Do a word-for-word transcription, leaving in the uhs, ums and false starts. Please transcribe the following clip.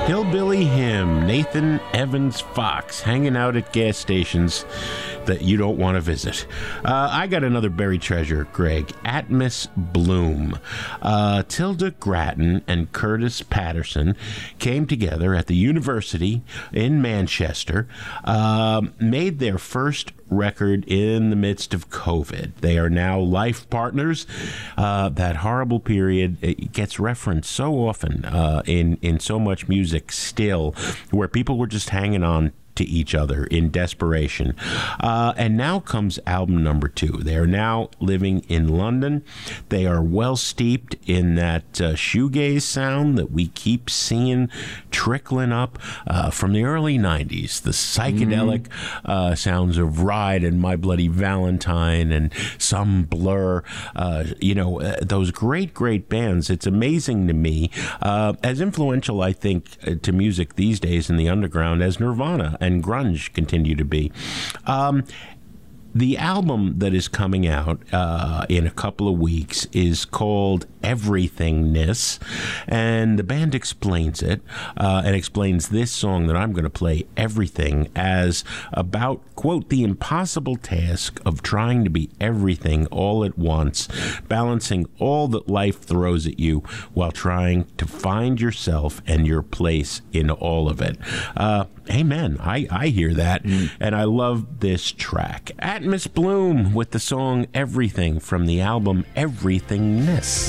Hillbilly Hymn, Nathan Evans Fox, hanging out at gas stations that you don't want to visit. Uh, I got another buried treasure, Greg. Atmos Bloom. Uh, Tilda Grattan and Curtis Patterson came together at the university in Manchester, uh, made their first record in the midst of COVID. They are now life partners. Uh, that horrible period, it gets referenced so often uh, in, in so much music still, where people were just hanging on to each other in desperation. Uh, and now comes album number two. They are now living in London. They are well steeped in that uh, shoegaze sound that we keep seeing trickling up uh, from the early nineties. The psychedelic mm. uh, sounds of Ride and My Bloody Valentine and some Blur. Uh, you know, uh, those great, great bands. It's amazing to me, uh, as influential, I think, uh, to music these days in the underground as Nirvana and grunge continue to be. Um, the album that is coming out uh, in a couple of weeks is called Everythingness, and the band explains it uh, and explains this song that I'm going to play, Everything, as about, quote, the impossible task of trying to be everything all at once, balancing all that life throws at you while trying to find yourself and your place in all of it. Uh, amen. I, I hear that, mm. and I love this track. Atmos Bloom with the song Everything from the album Everythingness.